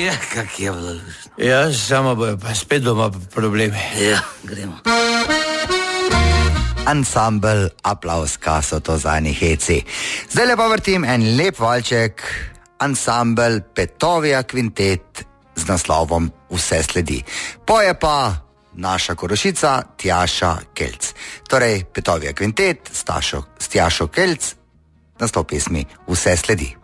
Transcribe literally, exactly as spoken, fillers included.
Ja, kak je bilo lušno. Ja, samo bojo pa spet doma problemi. Ja, gremo. Ansambel Aplavska so to zadnji heci. Zdaj le pa vrtim en lep valček, ansambel Petovija kvintet z naslovom Vse sledi. Poje pa naša Korošica Tjaša Kelc. Torej, Petovija kvintet s Tjašo Kelc, naslov pesmi Vse sledi.